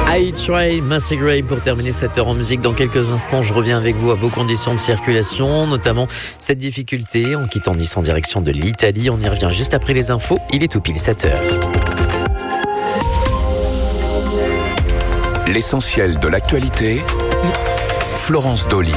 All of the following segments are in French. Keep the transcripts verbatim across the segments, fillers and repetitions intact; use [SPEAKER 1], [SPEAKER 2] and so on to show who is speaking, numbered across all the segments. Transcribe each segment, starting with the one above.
[SPEAKER 1] I Try, Massey Gray pour terminer cette heure en musique. Dans quelques instants, je reviens avec vous à vos conditions de circulation, notamment cette difficulté en quittant Nice en direction de l'Italie. On y revient juste après les infos. Il est tout pile sept heures.
[SPEAKER 2] L'essentiel de l'actualité, Florence Dolly.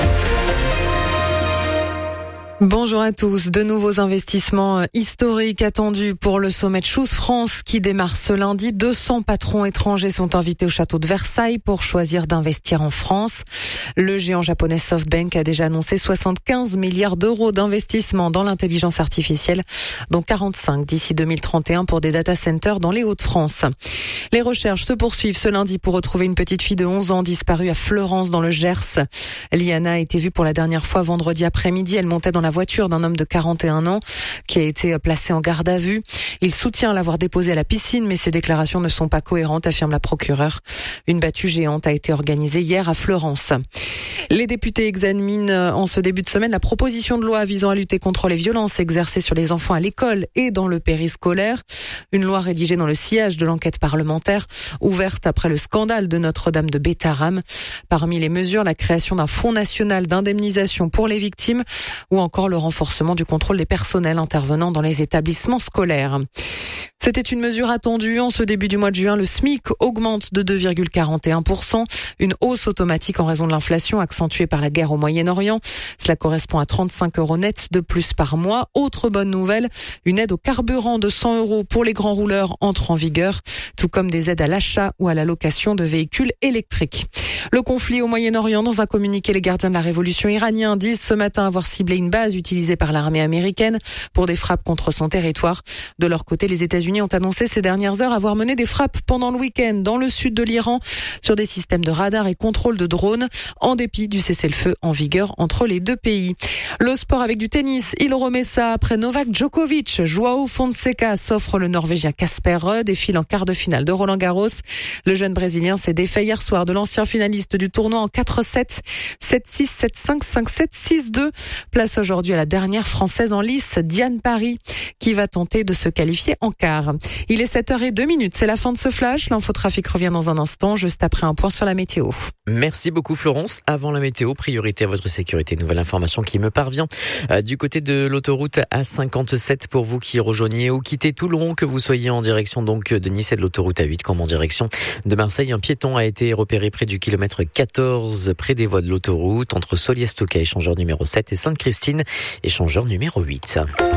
[SPEAKER 3] Bonjour à tous. De nouveaux investissements historiques attendus pour le sommet de Choose France qui démarre ce lundi. deux cents patrons étrangers sont invités au château de Versailles pour choisir d'investir en France. Le géant japonais SoftBank a déjà annoncé soixante-quinze milliards d'euros d'investissement dans l'intelligence artificielle, dont quarante-cinq d'ici deux mille trente et un pour des data centers dans les Hauts-de-France. Les recherches se poursuivent ce lundi pour retrouver une petite fille de onze ans disparue à Fleurance dans le Gers. Liana a été vue pour la dernière fois vendredi après-midi. Elle montait dans la voiture d'un homme de quarante et un ans qui a été placé en garde à vue. Il soutient l'avoir déposé à la piscine, mais ses déclarations ne sont pas cohérentes, affirme la procureure. Une battue géante a été organisée hier à Fleurance. Les députés examinent en ce début de semaine la proposition de loi visant à lutter contre les violences exercées sur les enfants à l'école et dans le périscolaire. Une loi rédigée dans le sillage de l'enquête parlementaire ouverte après le scandale de Notre-Dame de Bétharram. Parmi les mesures, la création d'un fonds national d'indemnisation pour les victimes ou encore le renforcement du contrôle des personnels intervenant dans les établissements scolaires. C'était une mesure attendue. En ce début du mois de juin, le SMIC augmente de deux virgule quarante et un pour cent. Une hausse automatique en raison de l'inflation accentuée par la guerre au Moyen-Orient. Cela correspond à trente-cinq euros nets de plus par mois. Autre bonne nouvelle, une aide au carburant de cent euros pour les grands rouleurs entre en vigueur, tout comme des aides à l'achat ou à la location de véhicules électriques. Le conflit au Moyen-Orient, dans un communiqué, les gardiens de la révolution iraniens disent ce matin avoir ciblé une base utilisée par l'armée américaine pour des frappes contre son territoire. De leur côté, les États-Unis ont annoncé ces dernières heures avoir mené des frappes pendant le week-end dans le sud de l'Iran sur des systèmes de radar et contrôle de drones, en dépit du cessez-le-feu en vigueur entre les deux pays. Le sport avec du tennis, il remet ça après Novak Djokovic. Joao Fonseca s'offre le Norvégien Casper Ruud et file en quart de finale de Roland-Garros. Le jeune Brésilien s'est défait hier soir de l'ancien finaliste du tournoi en quatre sept, sept six, sept cinq, cinq sept, six deux. Place aujourd'hui à la dernière française en lice, Diane Paris, qui va tenter de se qualifier en quart. Il est sept heures zéro deux, c'est la fin de ce flash. L'infotrafic revient dans un instant, juste après un point sur la météo.
[SPEAKER 1] Merci beaucoup Florence. Avant la météo, priorité à votre sécurité. Nouvelle information qui me parvient euh, du côté de l'autoroute A cinquante-sept pour vous qui rejoignez ou quittez Toulon, que vous soyez en direction donc de Nice et de l'autoroute A huit comme en direction de Marseille. Un piéton a été repéré près du kilomètre quatorze, près des voies de l'autoroute, entre Soliès-Touquet, échangeur numéro sept, et Sainte-Christine, échangeur numéro huit.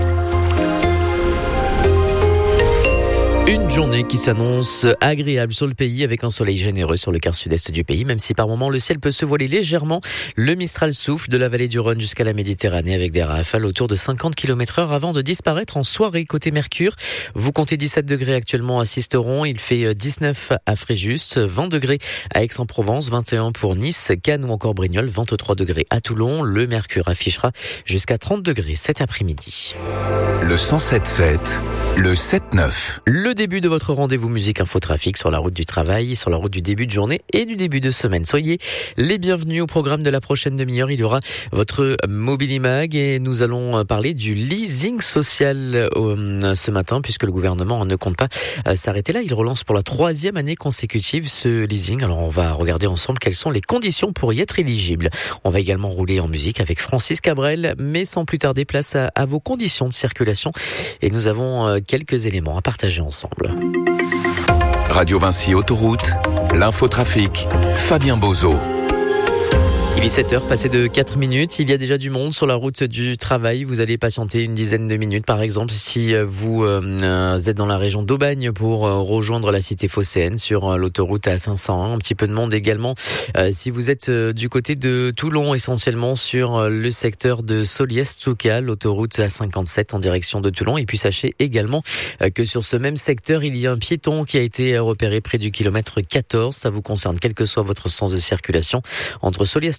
[SPEAKER 1] Une journée qui s'annonce agréable sur le pays avec un soleil généreux sur le quart sud-est du pays, même si par moments le ciel peut se voiler légèrement. Le Mistral souffle de la vallée du Rhône jusqu'à la Méditerranée avec des rafales autour de cinquante kilomètres heure avant de disparaître en soirée côté Mercure. Vous comptez dix-sept degrés actuellement à Sisteron, il fait dix-neuf à Fréjus, vingt degrés à Aix-en-Provence, vingt et un pour Nice, Cannes ou encore Brignoles, vingt-trois degrés à Toulon. Le Mercure affichera jusqu'à trente degrés cet après-midi.
[SPEAKER 2] Le cent sept sept, le sept neuf.
[SPEAKER 1] Le début de votre rendez-vous musique infotrafic sur la route du travail, sur la route du début de journée et du début de semaine. Soyez les bienvenus au programme de la prochaine demi-heure. Il y aura votre Mobilimag et nous allons parler du leasing social euh, ce matin puisque le gouvernement ne compte pas euh, s'arrêter là. Il relance pour la troisième année consécutive ce leasing. Alors on va regarder ensemble quelles sont les conditions pour y être éligible. On va également rouler en musique avec Francis Cabrel, mais sans plus tarder, place à, à vos conditions de circulation. Et nous avons euh, quelques éléments à partager ensemble.
[SPEAKER 2] Radio Vinci Autoroute, l'infotrafic, Fabien Bozo.
[SPEAKER 1] Il est sept heures, passé de quatre minutes. Il y a déjà du monde sur la route du travail. Vous allez patienter une dizaine de minutes, par exemple, si vous euh, êtes dans la région d'Aubagne pour euh, rejoindre la cité phocéenne sur euh, l'autoroute A cinq cent un. Un petit peu de monde également. Euh, si vous êtes euh, du côté de Toulon, essentiellement sur euh, le secteur de Soliès-Touquet, l'autoroute A cinquante-sept en direction de Toulon. Et puis sachez également euh, que sur ce même secteur, il y a un piéton qui a été repéré près du kilomètre quatorze. Ça vous concerne, quel que soit votre sens de circulation, entre Soliès-Touquet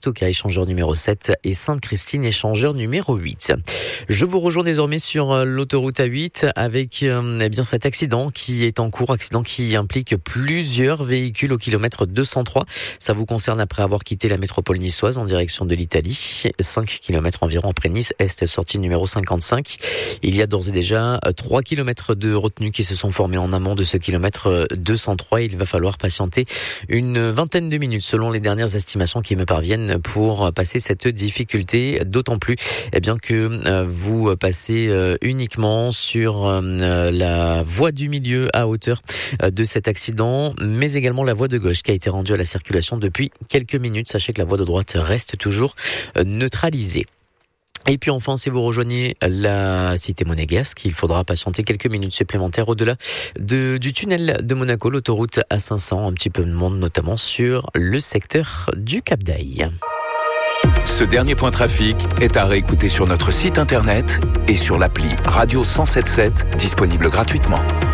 [SPEAKER 1] Stoka, échangeur numéro sept, et Sainte-Christine, échangeur numéro huit. Je vous rejoins désormais sur l'autoroute A huit avec euh, eh bien cet accident qui est en cours, accident qui implique plusieurs véhicules au kilomètre deux cent trois. Ça vous concerne après avoir quitté la métropole niçoise en direction de l'Italie. cinq kilomètres environ après Nice Est, sortie numéro cinquante-cinq. Il y a d'ores et déjà trois kilomètres de retenue qui se sont formés en amont de ce kilomètre deux cent trois. Il va falloir patienter une vingtaine de minutes selon les dernières estimations qui me parviennent pour passer cette difficulté, d'autant plus eh bien que euh, vous passez euh, uniquement sur euh, la voie du milieu à hauteur euh, de cet accident, mais également la voie de gauche qui a été rendue à la circulation depuis quelques minutes. Sachez que la voie de droite reste toujours euh, neutralisée. Et puis enfin, si vous rejoignez la cité monégasque, il faudra patienter quelques minutes supplémentaires au-delà de, du tunnel de Monaco, l'autoroute A cinq cents. Un petit peu de monde, notamment sur le secteur du Cap d'Aille.
[SPEAKER 2] Ce dernier point trafic est à réécouter sur notre site internet et sur l'appli Radio cent soixante-dix-sept, disponible gratuitement.